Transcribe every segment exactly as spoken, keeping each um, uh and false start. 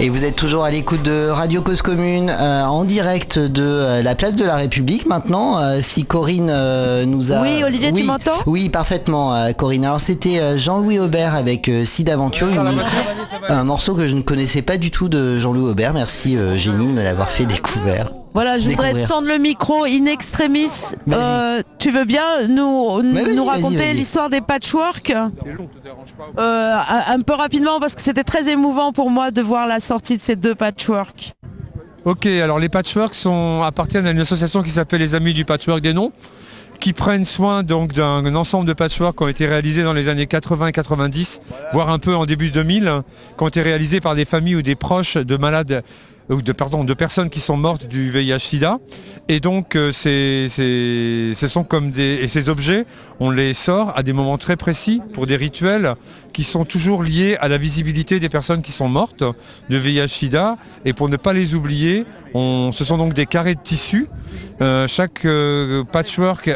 Et vous êtes toujours à l'écoute de Radio Cause Commune, euh, en direct de euh, la place de la République maintenant. Euh, si Corinne euh, nous a... Oui, Olivier, oui, tu m'entends ? Oui, parfaitement, euh, Corinne. Alors c'était euh, Jean-Louis Aubert avec euh, Cid Aventure, une, un morceau que je ne connaissais pas du tout de Jean-Louis Aubert. Merci euh, Génie de me l'avoir fait découvrir. Voilà, je Découvrir. voudrais tendre le micro in extremis. Euh, tu veux bien nous, nous raconter vas-y, vas-y. l'histoire des patchwork ? C'est long, te dérange pas. Euh, un, un peu rapidement, parce que c'était très émouvant pour moi de voir la sortie de ces deux patchwork. Ok, alors les patchwork sont, appartiennent à une association qui s'appelle les Amis du Patchwork des Noms, qui prennent soin donc d'un ensemble de patchwork qui ont été réalisés dans les années quatre-vingts et quatre-vingt-dix, voire un peu en début deux mille, qui ont été réalisés par des familles ou des proches de malades ou de, pardon, de personnes qui sont mortes du V I H sida. Et donc euh, c'est, c'est, ce sont comme des, et ces objets, on les sort à des moments très précis pour des rituels qui sont toujours liés à la visibilité des personnes qui sont mortes de V I H sida. Et pour ne pas les oublier, on, ce sont donc des carrés de tissu. Euh, chaque euh, patchwork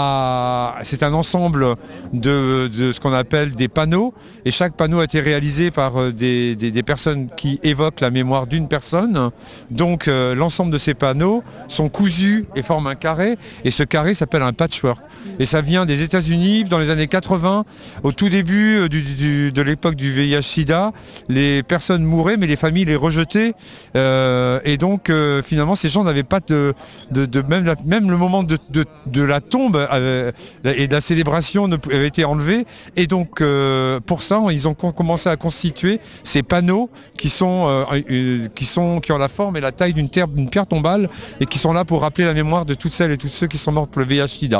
a, c'est un ensemble de, de ce qu'on appelle des panneaux, et chaque panneau a été réalisé par euh, des, des, des personnes qui évoquent la mémoire d'une personne. Donc euh, l'ensemble de ces panneaux sont cousus et forment un carré, et ce carré s'appelle un patchwork. Et ça vient des États-Unis dans les années quatre-vingts, au tout début du, du, de l'époque du V I H sida. Les personnes mouraient, mais les familles les rejetaient, euh, et donc euh, finalement ces gens n'avaient pas de, de, de même, la, même le moment de, de, de la tombe avait, et de la célébration ne, avait été enlevé, et donc euh, pour ça ils ont commencé à constituer ces panneaux qui sont, euh, qui sont qui ont la forme et la taille d'une, terre, d'une pierre tombale, et qui sont là pour rappeler la mémoire de toutes celles et tous ceux qui sont morts pour le V I H sida.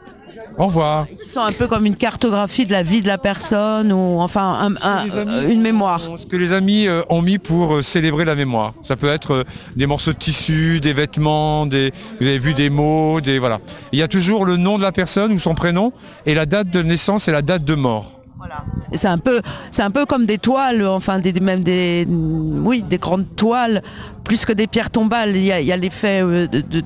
Au revoir. Ils sont un peu comme une cartographie de la vie de la personne, ou enfin un, un, amis, une mémoire. Ce que les amis euh, ont mis pour euh, célébrer la mémoire. Ça peut être euh, des morceaux de tissu, des vêtements, des, vous avez vu des mots, des voilà. Il y a toujours le nom de la personne ou son prénom, et la date de naissance et la date de mort. Voilà. C'est un peu, c'est un peu comme des toiles, enfin des, même des, oui, des grandes toiles, plus que des pierres tombales. Il y a, il y a l'effet euh, de, de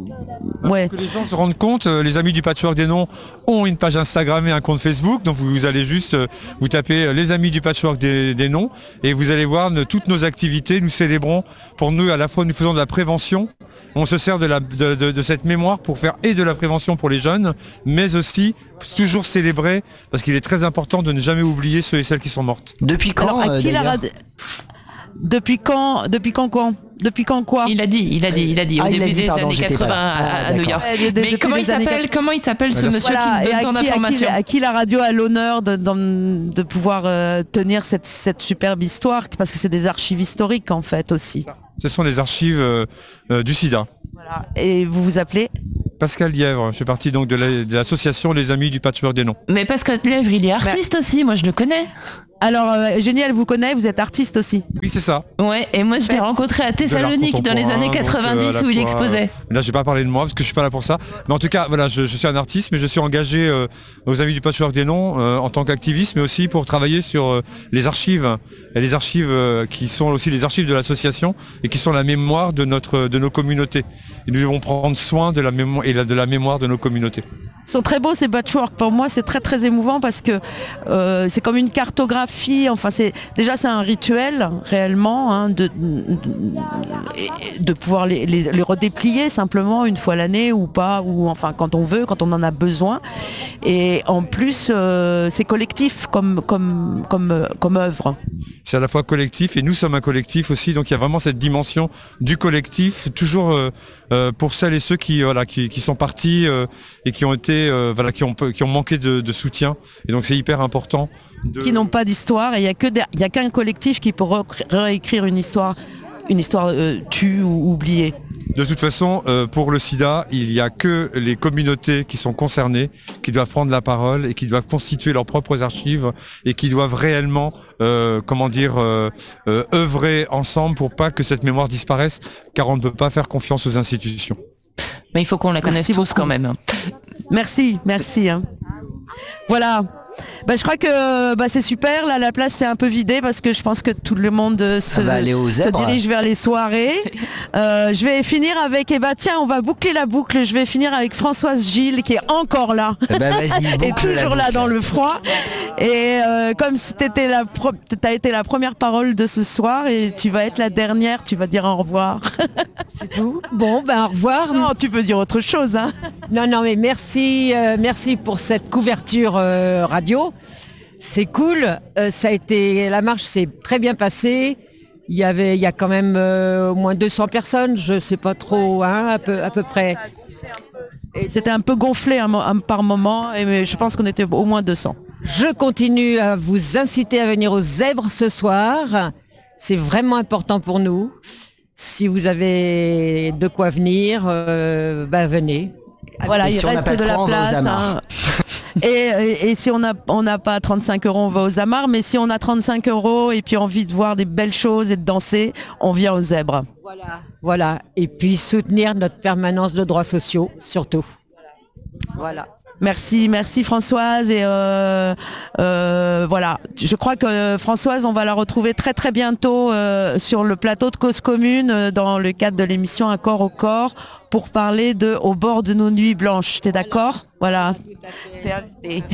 ouais. Pour que les gens se rendent compte, euh, les Amis du Patchwork des Noms ont une page Instagram et un compte Facebook, donc vous, vous allez juste euh, vous tapez euh, les Amis du Patchwork des, des Noms, et vous allez voir ne, toutes nos activités. Nous célébrons, pour nous à la fois nous faisons de la prévention, on se sert de, la, de, de, de cette mémoire pour faire et de la prévention pour les jeunes, mais aussi toujours célébrer, parce qu'il est très important de ne jamais oublier ceux et celles qui sont mortes. Depuis quand Alors, à qui euh, la rad... Depuis quand Depuis quand quoi Depuis quand quoi Il a dit, il a dit, il a dit, au ah, début dit, des pardon, années quatre-vingts ah, à New York. Ouais, de, de, Mais comment il s'appelle quatre-vingts Comment il s'appelle ce monsieur voilà, qui donne tant d'informations? À qui la radio a l'honneur de, de, de pouvoir euh, tenir cette, cette superbe histoire, parce que c'est des archives historiques en fait aussi. Ce sont les archives euh, euh, du sida. Voilà. Et vous vous appelez Pascal Lièvre, je fais partie donc de, la, de l'association Les Amis du Patchwork des Noms. Mais Pascal Lièvre, il est artiste Mais... aussi, moi je le connais. Alors, euh, Génial vous connaît, vous êtes artiste aussi. Oui, c'est ça. Ouais, et moi je l'ai rencontré à Thessalonique dans les années quatre-vingt-dix donc, euh, où il exposait. Là, je vais pas parler de moi parce que je suis pas là pour ça. Mais en tout cas, voilà, je, je suis un artiste, mais je suis engagé euh, aux Amis du Patchwork des Noms euh, en tant qu'activiste, mais aussi pour travailler sur euh, les archives. Et les archives euh, qui sont aussi les archives de l'association et qui sont la mémoire de, notre, de nos communautés. Et nous devons prendre soin de la mémoire et la, de la mémoire de nos communautés. Ils sont très beaux ces patchwork. Pour moi, c'est très très émouvant parce que euh, c'est comme une cartographie. Enfin, c'est déjà c'est un rituel réellement hein, de, de de pouvoir les, les, les redéplier simplement une fois l'année ou pas, ou enfin quand on veut, quand on en a besoin. Et en plus, euh, c'est collectif comme comme comme comme œuvre. C'est à la fois collectif et nous sommes un collectif aussi. Donc il y a vraiment cette dimension du collectif, toujours euh, euh, pour celles et ceux qui voilà qui, qui sont partis euh, et qui ont été Euh, voilà, qui ont, qui ont manqué de, de soutien, et donc c'est hyper important de... qui n'ont pas d'histoire, et il n'y a, que de, y a qu'un collectif qui peut réécrire une histoire une histoire euh, tue ou oubliée. De toute façon, euh, pour le sida, il n'y a que les communautés qui sont concernées, qui doivent prendre la parole et qui doivent constituer leurs propres archives et qui doivent réellement, euh, comment dire, euh, euh, œuvrer ensemble pour pas que cette mémoire disparaisse, car on ne peut pas faire confiance aux institutions. Mais il faut qu'on la connaisse merci tous beaucoup. Quand même. Merci, merci. Hein. Voilà. Bah, je crois que bah, c'est super. Là, la place s'est un peu vidée parce que je pense que tout le monde se, se dirige vers les soirées. euh, je vais finir avec, et eh bah tiens, on va boucler la boucle. Je vais finir avec Françoise Gilles qui est encore là bah, vas-y, et toujours là dans le froid. Et euh, comme si t'étais la pro- t'as été la première parole de ce soir et tu vas être la dernière, tu vas dire au revoir. C'est tout. Bon, ben au revoir. Non, tu peux dire autre chose. Hein. Non, non, mais merci, euh, merci pour cette couverture euh, radio. C'est cool. Euh, ça a été, la marche s'est très bien passée. Il y avait, il y a quand même euh, au moins deux cents personnes. Je sais pas trop, hein, à peu, à peu près. Et c'était un peu gonflé un, un, par moment, et mais je pense qu'on était au moins deux cents. Je continue à vous inciter à venir aux Zèbres ce soir. C'est vraiment important pour nous. Si vous avez de quoi venir, euh, bah venez. Voilà, et il si reste on n'a pas de, de la quoi, place. Hein. Et, et, et si on n'a on n'a pas trente-cinq euros, on va aux Amarres. Mais si on a trente-cinq euros et puis envie de voir des belles choses et de danser, on vient aux Zèbres. Voilà, voilà. Et puis soutenir notre permanence de droits sociaux, surtout. Voilà. Merci, merci Françoise. Et euh, euh, voilà, je crois que Françoise, on va la retrouver très très bientôt euh, sur le plateau de Cause Commune euh, dans le cadre de l'émission Un corps au corps pour parler de Au bord de nos nuits blanches. T'es d'accord ? Voilà. T'es invité.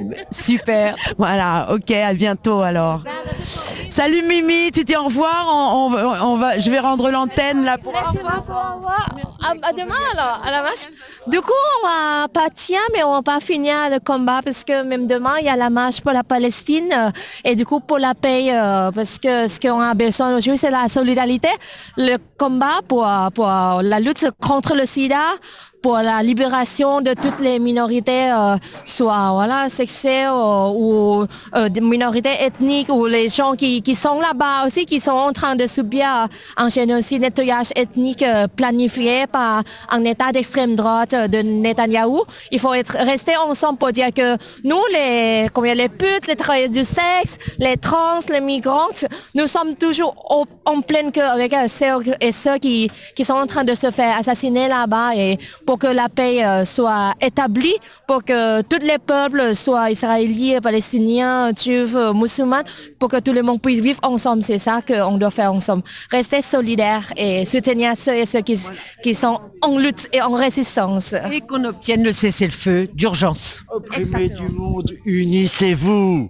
Super. Voilà, ok, à bientôt alors. Salut Mimi, tu dis au revoir. On, on, on va, je vais rendre l'antenne là pour. Merci beaucoup, au revoir. À, à demain alors, à la marche. Du coup, on va partir, mais on va pas finir le combat parce que même demain, il y a la marche pour la Palestine euh, et du coup pour la paix, euh, parce que ce qu'on a besoin aujourd'hui, c'est la solidarité, le combat pour, pour la lutte contre le sida, pour la libération de toutes les minorités, euh, soit voilà, sexuelles euh, ou euh, des minorités ethniques, ou les gens qui, qui sont là-bas aussi, qui sont en train de subir un génocide, nettoyage ethnique euh, planifié par un État d'extrême droite de Netanyahou. Il faut être resté ensemble pour dire que nous, les, combien les putes, les travailleurs du sexe, les trans, les migrantes, nous sommes toujours au, en pleine queue avec ceux et ceux qui, qui sont en train de se faire assassiner là-bas, et pour que la paix euh, soit établie, pour que tous les peuples, soient israéliens, palestiniens, juifs, musulmans, pour que tout le monde puisse vivre ensemble. C'est ça qu'on doit faire ensemble. Rester solidaires et soutenir ceux et ceux qui, qui sont en lutte et en résistance. Et qu'on obtienne le cessez-le-feu d'urgence. Opprimés du monde, unissez-vous.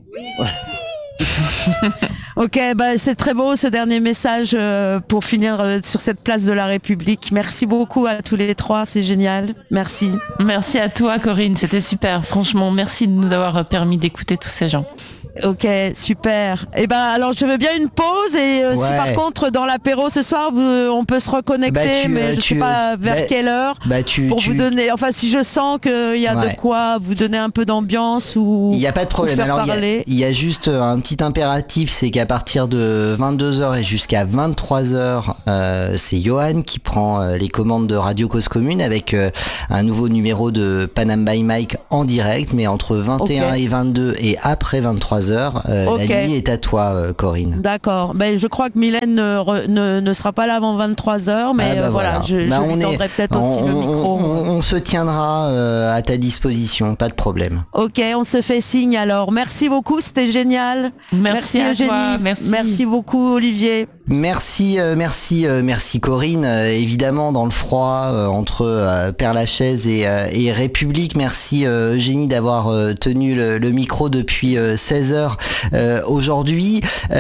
Ok, bah, c'est très beau ce dernier message euh, pour finir euh, sur cette place de la République. Merci beaucoup à tous les trois, c'est génial. Merci. Merci à toi Corinne, c'était super. Franchement, merci de nous avoir permis d'écouter tous ces gens. Ok, super. Et ben alors je veux bien une pause et euh, ouais. si par contre dans l'apéro ce soir vous, on peut se reconnecter, bah, tu, mais euh, je tu, sais pas vers bah, quelle heure bah, tu, pour tu... vous donner. Enfin si je sens qu'il y a ouais. de quoi vous donner un peu d'ambiance ou. Il n'y a pas de problème. Alors il y, y a juste un petit impératif, c'est qu'à partir de vingt-deux heures et jusqu'à vingt-trois heures, euh, c'est Johan qui prend euh, les commandes de Radio Cause Commune avec euh, un nouveau numéro de Panam by Mike en direct, mais entre vingt et un okay. et vingt-deux et après vingt-trois heures. Euh, okay. La nuit est à toi, euh, Corinne. D'accord. Ben, je crois que Mylène ne, ne, ne sera pas là avant vingt-trois heures, mais ah bah euh, voilà, voilà, je, bah je lui tendrai peut-être aussi on, le micro. On, on, on se tiendra euh, à ta disposition, pas de problème. Ok, on se fait signe alors. Merci beaucoup, c'était génial. Merci, merci à Eugénie. Toi, merci. Merci beaucoup, Olivier. Merci, euh, merci, euh, merci Corinne. Euh, évidemment, dans le froid euh, entre euh, Père-Lachaise et, euh, et République. Merci euh, Eugénie d'avoir euh, tenu le, le micro depuis euh, seize heures euh, aujourd'hui.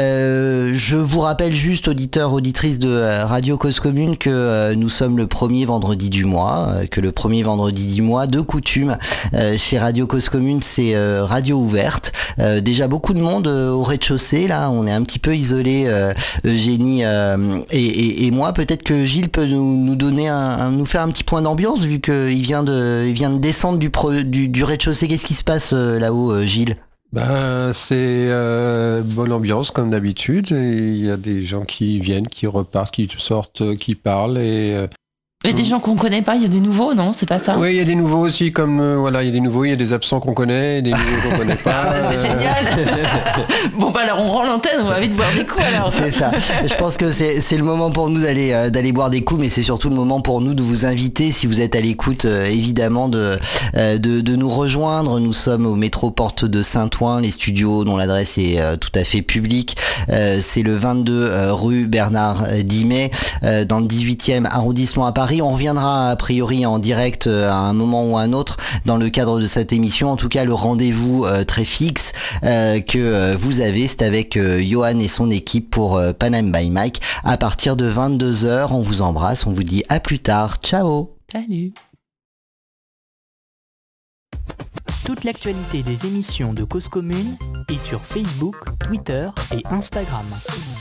Euh, je vous rappelle juste, auditeurs, auditrices de euh, Radio Cause Commune, que euh, nous sommes le premier vendredi du mois, euh, que le premier vendredi du mois, de coutume, euh, chez Radio Cause Commune, c'est euh, radio ouverte. Euh, déjà beaucoup de monde euh, au rez-de-chaussée, là, on est un petit peu isolé. Euh, Eugénie euh, et, et, et moi, peut-être que Gilles peut nous, nous donner un, un, nous faire un petit point d'ambiance vu qu'il vient de, il vient de descendre du, pro, du, du rez-de-chaussée. Qu'est-ce qui se passe euh, là-haut, euh, Gilles? Ben c'est euh, bonne ambiance comme d'habitude. Il y a des gens qui viennent, qui repartent, qui sortent, qui parlent et. Euh, Et des gens qu'on connaît pas, il y a des nouveaux, non? C'est pas ça? Oui, il y a des nouveaux aussi, comme euh, voilà, il y a des nouveaux, il y a des absents qu'on connaît, et des nouveaux qu'on connaît pas. Ah bah, c'est génial. Bon bah alors on rend l'antenne, on va vite boire des coups alors. C'est ça. Je pense que c'est c'est le moment pour nous d'aller euh, d'aller boire des coups, mais c'est surtout le moment pour nous de vous inviter, si vous êtes à l'écoute, euh, évidemment, de, euh, de de nous rejoindre. Nous sommes au métro Porte de Saint-Ouen, les studios dont l'adresse est euh, tout à fait publique. Euh, c'est le vingt-deux euh, rue Bernard Dimet, euh, dans le dix-huitième arrondissement à Paris. Paris. On reviendra a priori en direct à un moment ou à un autre dans le cadre de cette émission. En tout cas, le rendez-vous euh, très fixe euh, que euh, vous avez, c'est avec euh, Johan et son équipe pour euh, Paname by Mike à partir de vingt-deux heures. On vous embrasse, on vous dit à plus tard. Ciao. Salut. Toute l'actualité des émissions de Cause Commune est sur Facebook, Twitter et Instagram.